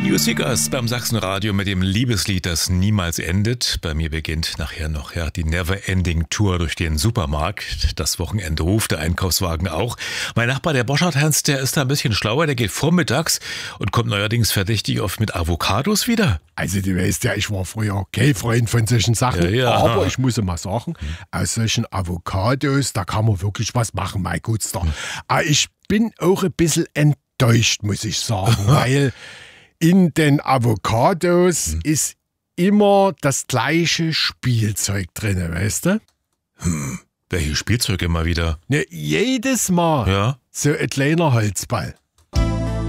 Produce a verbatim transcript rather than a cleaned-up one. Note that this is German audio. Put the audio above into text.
Seekers beim Sachsenradio mit dem Liebeslied, das niemals endet. Bei mir beginnt nachher noch ja, die Never-Ending Tour durch den Supermarkt. Das Wochenende ruft, der Einkaufswagen auch. Mein Nachbar, der Boschert-Hans, der ist da ein bisschen schlauer. Der geht vormittags und kommt neuerdings verdächtig oft mit Avocados wieder. Also du weißt ja, ich war früher kein Freund von solchen Sachen. Ja, ja. Aber ich muss mal sagen, aus solchen Avocados, da kann man wirklich was machen, mein Gutster. Aber ich bin auch ein bisschen enttäuscht, muss ich sagen, weil in den Avocados hm. ist immer das gleiche Spielzeug drin, weißt du? Hm. Welches Spielzeug immer wieder? Ne, jedes Mal ja. so ein kleiner Holzball.